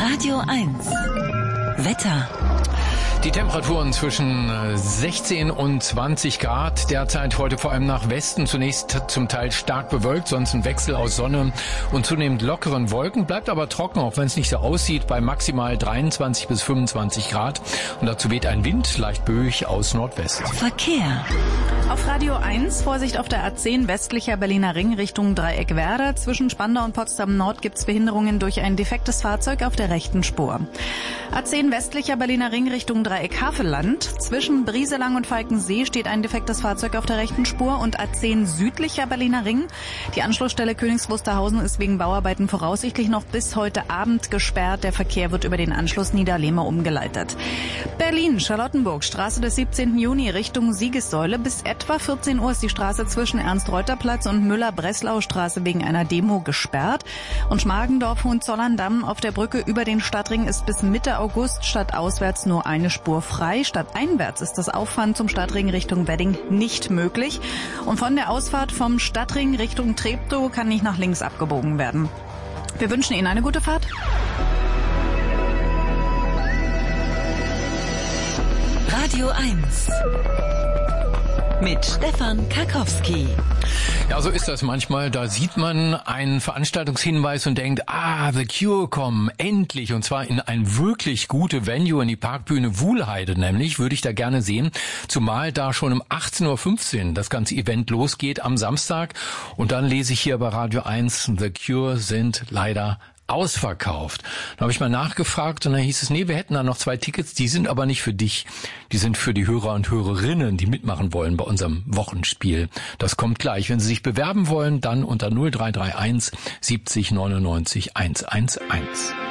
Radio 1. Wetter. Die Temperaturen zwischen 16 und 20 Grad. Derzeit heute vor allem nach Westen. Zunächst zum Teil stark bewölkt, sonst ein Wechsel aus Sonne und zunehmend lockeren Wolken. Bleibt aber trocken, auch wenn es nicht so aussieht, bei maximal 23 bis 25 Grad. Und dazu weht ein Wind, leicht böig aus Nordwest. Verkehr. Auf Radio 1, Vorsicht auf der A10 westlicher Berliner Ring Richtung Dreieck-Werder. Zwischen Spandau und Potsdam Nord gibt es Behinderungen durch ein defektes Fahrzeug auf der rechten Spur. A10 westlicher Berliner Ring Richtung Dreieck-Havelland. Zwischen Brieselang und Falkensee steht ein defektes Fahrzeug auf der rechten Spur. Und A10 südlicher Berliner Ring. Die Anschlussstelle Königs Wusterhausen ist wegen Bauarbeiten voraussichtlich noch bis heute Abend gesperrt. Der Verkehr wird über den Anschluss Niederlehme umgeleitet. Berlin, Charlottenburg, Straße des 17. Juni Richtung Siegessäule. Bis etwa 14 Uhr ist die Straße zwischen Ernst-Reuter-Platz und Müller-Breslau-Straße wegen einer Demo gesperrt. Und Schmargendorf-Hohenzollern-Damm auf der Brücke über den Stadtring ist bis Mitte August stadtauswärts nur eine Spur frei. Stadteinwärts ist das Auffahren zum Stadtring Richtung Wedding nicht möglich. Und von der Ausfahrt vom Stadtring Richtung Treptow kann nicht nach links abgebogen werden. Wir wünschen Ihnen eine gute Fahrt. Radio 1. Mit Stefan Karkowski. Ja, so ist das manchmal. Da sieht man einen Veranstaltungshinweis und denkt, The Cure kommen, endlich. Und zwar in ein wirklich gute Venue, in die Parkbühne Wuhlheide nämlich, würde ich da gerne sehen. Zumal da schon um 18.15 Uhr das ganze Event losgeht am Samstag. Und dann lese ich hier bei Radio 1, The Cure sind leider ausverkauft. Da habe ich mal nachgefragt und dann hieß es, nee, wir hätten da noch 2 Tickets, die sind aber nicht für dich. Die sind für die Hörer und Hörerinnen, die mitmachen wollen bei unserem Wochenspiel. Das kommt gleich. Wenn Sie sich bewerben wollen, dann unter 0331 70 99 111.